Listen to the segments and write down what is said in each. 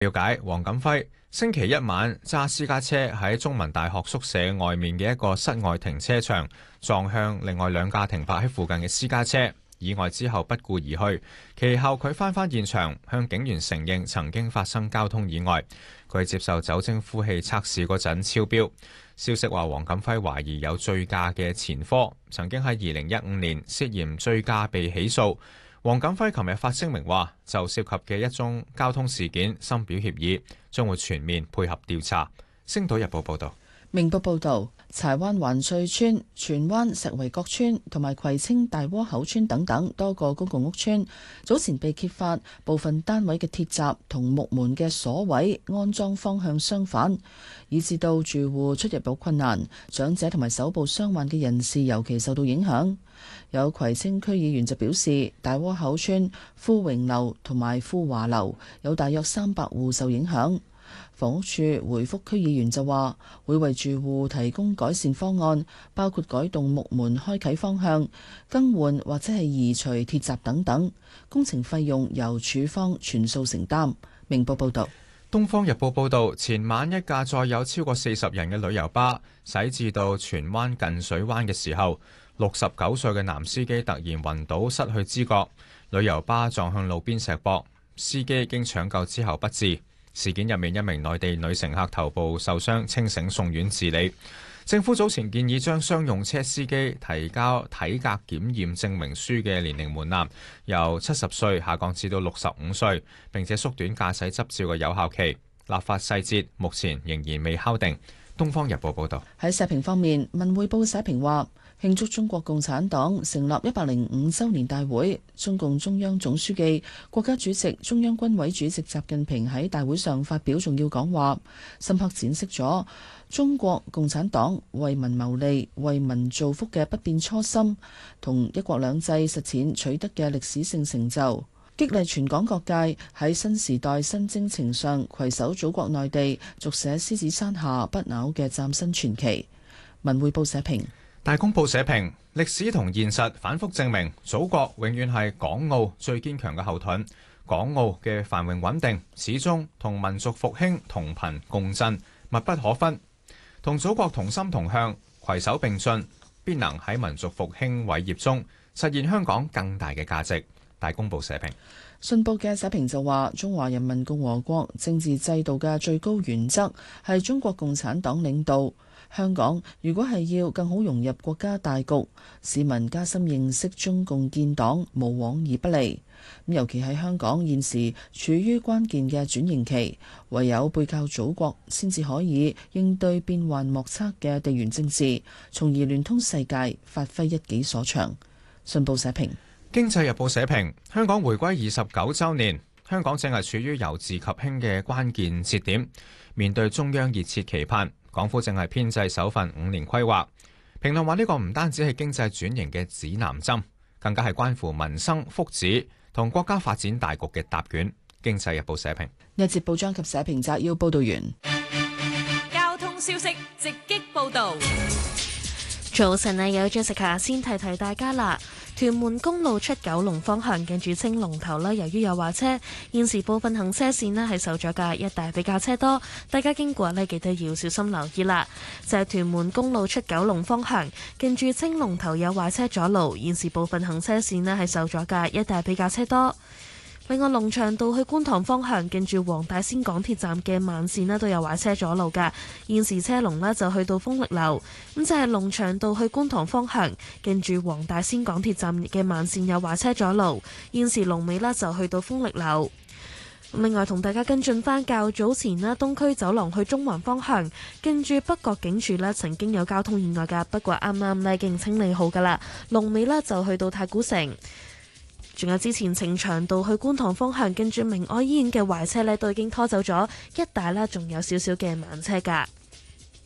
了解，黃錦輝星期一晚揸私家車喺中文大學宿舍外面嘅一個室外停車場撞向另外兩架停泊喺附近嘅私家車，意外之後不顧而去。其後佢返現場，向警員承認曾經發生交通意外。佢接受酒精呼氣測試嗰陣超標。消息話黃錦輝懷疑有醉駕嘅前科，曾經喺2015年涉嫌醉駕被起訴。黃錦輝琴日發聲明話，就涉及嘅一宗交通事件深表歉意，將會全面配合調查。星島日報報道。 明報報導，柴灣環翠村、荃灣石圍角村同埋葵青大窩口村等等多個公共屋邨，早前被揭發部分單位嘅鐵閘同木門嘅鎖位安裝方向相反，以致到住戶出入有困難，長者同埋手部傷患嘅人士尤其受到影響。有葵青區議員就表示，大窩口村富榮樓同埋富華樓有大約300戶受影響。房屋署回覆區議員就話，會為住戶提供改善方案，包括改動木門開啟方向、更換或者係移除鐵閘等等。工程費用由署方全數承擔。明報報道。 東方日報報道，前晚一架載有超過40人嘅旅遊巴駛至到荃灣近水灣嘅時候，69歲嘅男司機突然暈倒失去知覺，旅遊巴撞向路邊石壆，司機經搶救之後不治。事件入面一名內地女乘客頭部受傷，清醒送院治理。政府早前建議將商用車司機提交體格檢驗證明書嘅年齡門檻由70歲下降至到65歲，並且縮短駕駛執照嘅有效期。立法細節目前仍然未敲定。東方日報報道。 喺社評方面，文匯報社評話，慶祝中國共產黨成立105週年大會，中共中央總書記、國家主席、中央軍委主席習近平喺大會上發表重要講話，深刻展示咗中國共產黨為民謀利、為民造福嘅不變初心，同一國兩制實踐取得嘅歷史性成就，激勵全港各界喺新時代新征程上攜手祖國內地，續寫獅子山下不朽嘅嶄新傳奇。文匯報社評。 大公報社評，歷史同現實反覆證明，祖國永遠係港澳最堅強嘅後盾。港澳嘅繁榮穩定，始終同民族復興同頻共振，密不可分。同祖國同心同向，攜手並進，必能喺民族復興偉業中實現香港更大嘅價值。大公報社評。 信報嘅社評就話，中華人民共和國政治制度嘅最高原則係中國共產黨領導。香港如果係要更好融入國家大局，市民加深認識中共建黨，無往而不利。尤其係香港現時處於關鍵嘅轉型期，唯有背靠祖國，先至可以應對變幻莫測嘅地緣政治，從而聯通世界，發揮一己所長。信報社評。 經濟日報社評，香港回歸29週年，香港正係處於由治及興嘅關鍵節點，面對中央熱切期盼，港府正係編製首份5年規劃。評論話呢個唔單止係經濟轉型嘅指南針，更加係關乎民生福祉同國家發展大局嘅答卷。經濟日報社評。 一節報章及社評摘要報道完。 交通消息直擊報道。 早晨啊，有 Jessica 先提提大家啦。屯門公路出九龍方向近住青龍頭啦，由於有壞車，現時部分行車線咧係受阻嘅，一帶比較車多，大家經過咧記得要小心留意啦。就係屯門公路出九龍方向近住青龍頭有壞車阻路，現時部分行車線咧係受阻嘅，一帶比較車多。另外，龍翔道去觀塘方向近住黃大仙港鐵站嘅慢線咧都有壞車阻路㗎，現時車龍咧就去到豐力樓。咁就係龍翔道去觀塘方向近住黃大仙港鐵站嘅慢線有壞車阻路，現時龍尾咧就去到豐力樓。另外同大家跟進返較早前啦，東區走廊去中環方向近住北角警署咧曾經有交通意外㗎，不過啱啱咧已經清理好㗎啦，龍尾咧就去到太古城。仲有之前呈祥道去觀塘方向跟住明愛醫院嘅壞車呢都已經拖走咗，一帶呢仲有少少嘅慢車㗎。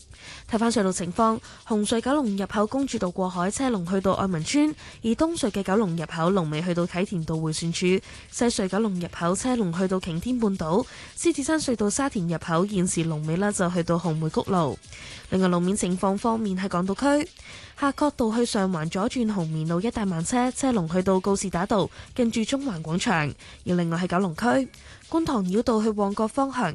睇返隧道情況，紅隧九龍入口公主道過海車龍去到愛民村，而東隧嘅九龍入口龍尾去到啟田道迴旋處，西隧九龍入口車龍去到擎天半島，獅子山隧道沙田入口現時龍尾呢就去到紅梅谷路。另外路面情況方面，喺港島區夏慤道去上環左轉紅棉路一帶慢車，車龍去到告士打道近住中環廣場。而另外喺九龍區觀塘繞道去旺角方向